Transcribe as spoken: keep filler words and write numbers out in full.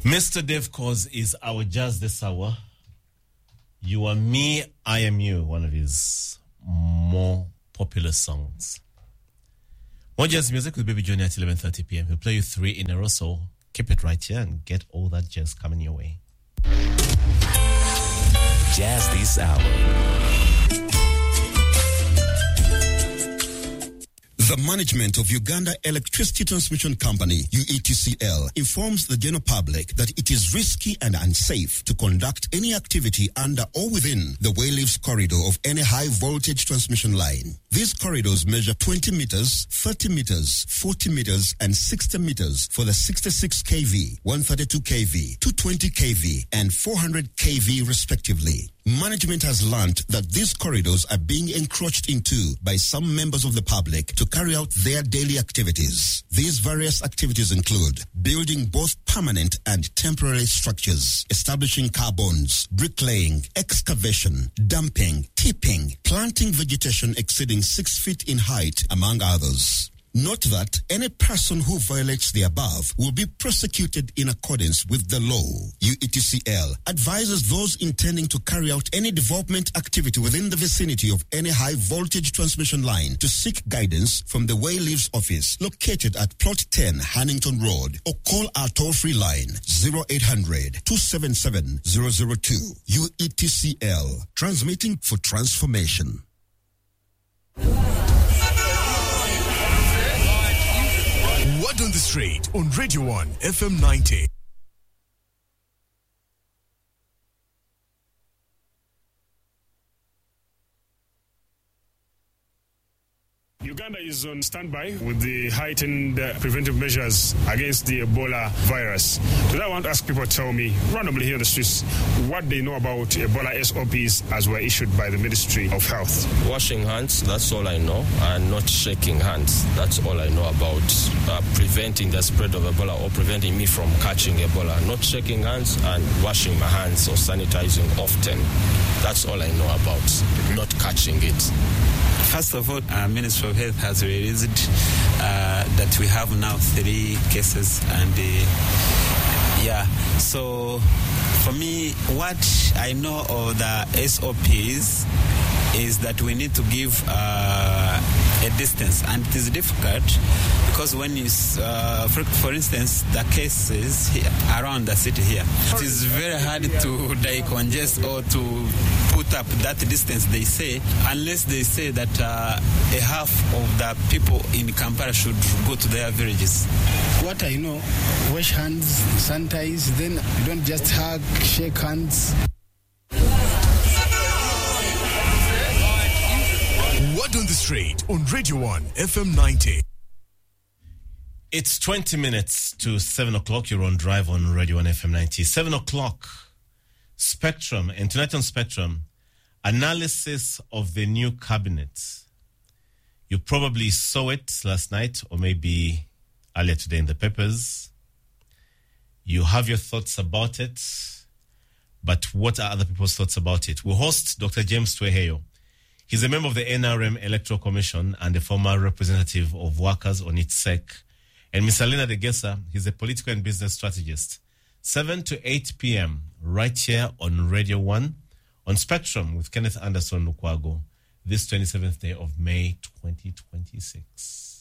Mister Dave Koz is our jazz this hour. You Are Me, I Am You, one of his more popular songs. More jazz music with Baby Johnny at eleven thirty p.m. He'll play you three in a row, so keep it right here and get all that jazz coming your way. Jazz this hour. The management of Uganda Electricity Transmission Company, U E T C L, informs the general public that it is risky and unsafe to conduct any activity under or within the Wayleaves corridor of any high-voltage transmission line. These corridors measure twenty meters, thirty meters, forty meters, and sixty meters for the sixty-six kilovolt, one thirty-two kilovolt, two twenty kilovolt, and four hundred kilovolt respectively. Management has learned that these corridors are being encroached into by some members of the public to carry out their daily activities. These various activities include building both permanent and temporary structures, establishing car bonds, bricklaying, excavation, dumping, tipping, planting vegetation exceeding six feet in height, among others. Note that any person who violates the above will be prosecuted in accordance with the law. U E T C L advises those intending to carry out any development activity within the vicinity of any high-voltage transmission line to seek guidance from the Wayleaves office located at Plot ten, Hannington Road, or call our toll-free line zero eight hundred, two seven seven, zero zero two. U E T C L, transmitting for transformation. Word on the Street on Radio one F M ninety. Uganda is on standby with the heightened uh, preventive measures against the Ebola virus. Today I want to ask people to tell me, randomly here on the streets, what they know about Ebola S O Ps as were issued by the Ministry of Health. Washing hands, that's all I know, and not shaking hands. That's all I know about uh, preventing the spread of Ebola or preventing me from catching Ebola. Not shaking hands and washing my hands or sanitizing often. That's all I know about not catching it. First of all, our Ministry of Health has released uh, that we have now three cases, and uh, yeah, so for me, what I know of the S O Ps is that we need to give uh, a distance, and it is difficult because when you, uh, for, for instance, the cases here, around the city here, it is very hard to decongest or to put up that distance, they say, unless they say that uh, a half of the people in Kampala should go to their villages. What I know, wash hands, sanitize, then you don't just hug, shake hands. Word on the Street on Radio one F M ninety. It's twenty minutes to seven o'clock. You're on Drive on Radio one F M ninety. seven o'clock, Spectrum. And tonight on Spectrum, analysis of the new cabinet. You probably saw it last night or maybe earlier today in the papers. You have your thoughts about it, but what are other people's thoughts about it? We host Doctor James Tweheyo. He's a member of the N R M Electoral Commission and a former representative of workers on its S E C. And Miz Alina Degesa, he's a political and business strategist. seven to eight p.m. right here on Radio one on Spectrum with Kenneth Anderson Lukwago this twenty-seventh day of May twenty twenty-six.